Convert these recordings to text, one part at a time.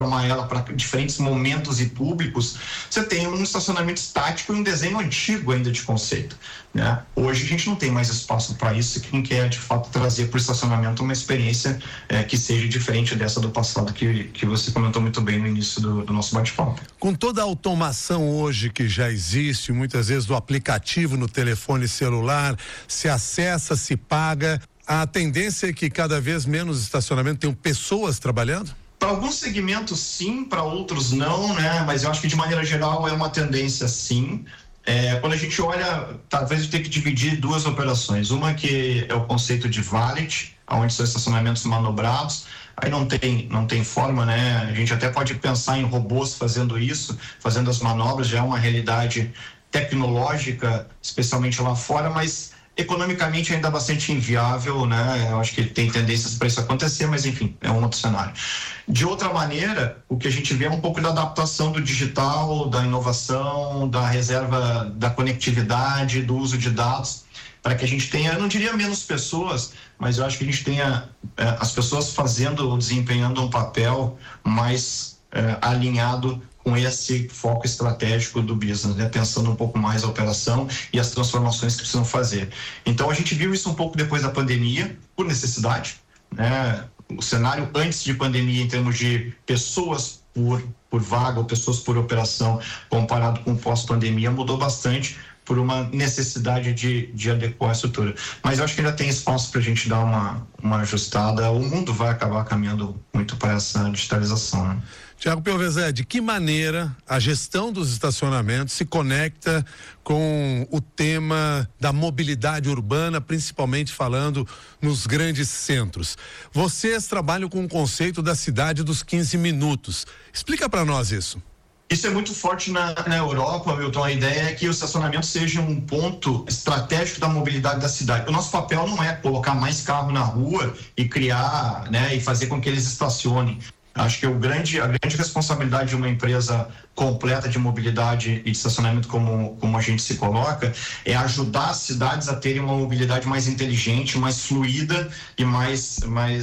ela para diferentes momentos e públicos, você tem um estacionamento estático e um desenho antigo ainda de conceito, né? Hoje a gente não tem mais espaço para isso, e quem quer de fato trazer para o estacionamento uma experiência que seja diferente dessa do passado que você comentou muito bem no início do nosso bate-papo. Com toda a automação hoje que já existe, muitas vezes do aplicativo no telefone celular, se acessa, se paga, a tendência é que cada vez menos estacionamento tenham pessoas trabalhando? Para alguns segmentos sim, para outros não, né? Mas eu acho que de maneira geral é uma tendência sim. Quando a gente olha, talvez eu tenha que dividir duas operações. Uma que é o conceito de valet, onde são estacionamentos manobrados. Aí não tem forma, né? A gente até pode pensar em robôs fazendo isso, fazendo as manobras, já é uma realidade tecnológica, especialmente lá fora, mas economicamente ainda bastante inviável, né? Eu acho que tem tendências para isso acontecer, mas enfim, é um outro cenário. De outra maneira, o que a gente vê é um pouco da adaptação do digital, da inovação, da reserva, da conectividade, do uso de dados, para que a gente tenha, eu não diria menos pessoas, mas eu acho que a gente tenha as pessoas desempenhando um papel mais alinhado com esse foco estratégico do business, né? Pensando um pouco mais a operação e as transformações que precisam fazer. Então a gente viu isso um pouco depois da pandemia, por necessidade, né? O cenário antes de pandemia em termos de pessoas por vaga ou pessoas por operação comparado com o pós-pandemia mudou bastante por uma necessidade de adequar a estrutura. Mas eu acho que ainda tem espaço para a gente dar uma ajustada. O mundo vai acabar caminhando muito para essa digitalização, né? Tiago Piovesan, de que maneira a gestão dos estacionamentos se conecta com o tema da mobilidade urbana, principalmente falando nos grandes centros? Vocês trabalham com o conceito da cidade dos 15 minutos. Explica para nós isso. Isso é muito forte na Europa, Milton. A ideia é que o estacionamento seja um ponto estratégico da mobilidade da cidade. O nosso papel não é colocar mais carro na rua e criar, né, e fazer com que eles estacionem. Acho que a grande responsabilidade de uma empresa completa de mobilidade e de estacionamento como a gente se coloca é ajudar as cidades a terem uma mobilidade mais inteligente, mais fluida e mais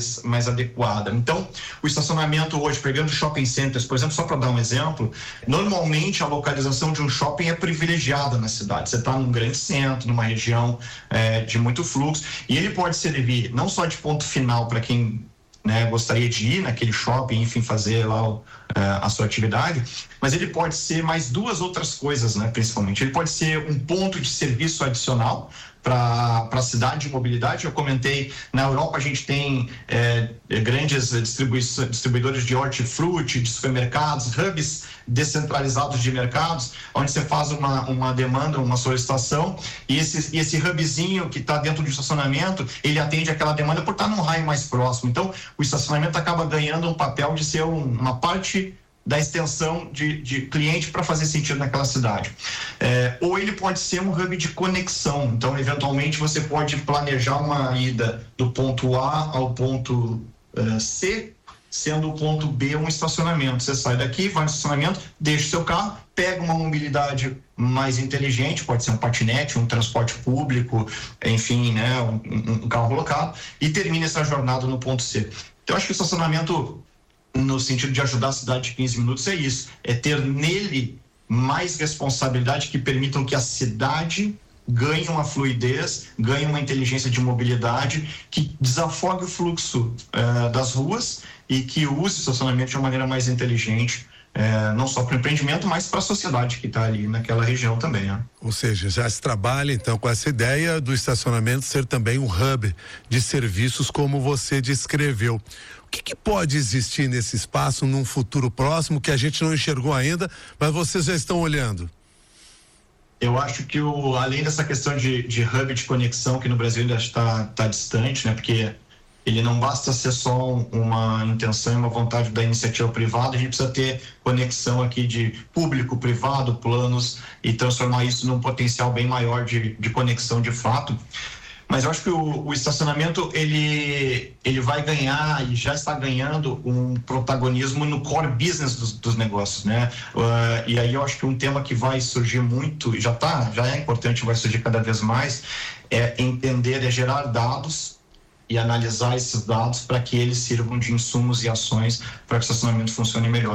adequada. Então, o estacionamento hoje, pegando shopping centers, por exemplo, só para dar um exemplo, normalmente a localização de um shopping é privilegiada na cidade. Você está num grande centro, numa região de muito fluxo, e ele pode servir não só de ponto final para quem, né, gostaria de ir naquele shopping, enfim, fazer lá a sua atividade, mas ele pode ser mais duas outras coisas, né, principalmente. Ele pode ser um ponto de serviço adicional para a cidade de mobilidade. Eu comentei, na Europa a gente tem grandes distribuidores de hortifruti, de supermercados, hubs descentralizados de mercados, onde você faz uma demanda, uma solicitação, e esse hubzinho que está dentro do estacionamento, ele atende aquela demanda por estar num raio mais próximo. Então, o estacionamento acaba ganhando um papel de ser uma parte da extensão de cliente para fazer sentido naquela cidade. Ou ele pode ser um hub de conexão. Então, eventualmente, você pode planejar uma ida do ponto A ao ponto C, sendo o ponto B um estacionamento. Você sai daqui, vai no estacionamento, deixa o seu carro, pega uma mobilidade mais inteligente, pode ser um patinete, um transporte público, enfim, né, um carro locado, e termina essa jornada no ponto C. Então, acho que o estacionamento, no sentido de ajudar a cidade de 15 minutos, é isso, é ter nele mais responsabilidade que permitam que a cidade ganhe uma fluidez, ganhe uma inteligência de mobilidade, que desafogue o fluxo das ruas e que use o estacionamento de uma maneira mais inteligente, não só para o empreendimento, mas para a sociedade que está ali naquela região também, né? Ou seja, já se trabalha então com essa ideia do estacionamento ser também um hub de serviços, como você descreveu. O que pode existir nesse espaço num futuro próximo que a gente não enxergou ainda, mas vocês já estão olhando? Eu acho que além dessa questão de hub de conexão, que no Brasil ainda está distante, né? Porque ele não basta ser só uma intenção e uma vontade da iniciativa privada, a gente precisa ter conexão aqui de público, privado, planos, e transformar isso num potencial bem maior de conexão de fato. Mas eu acho que o estacionamento, ele vai ganhar e já está ganhando um protagonismo no core business dos negócios, né? E aí eu acho que um tema que vai surgir muito, já é importante, vai surgir cada vez mais, é gerar dados e analisar esses dados para que eles sirvam de insumos e ações para que o estacionamento funcione melhor.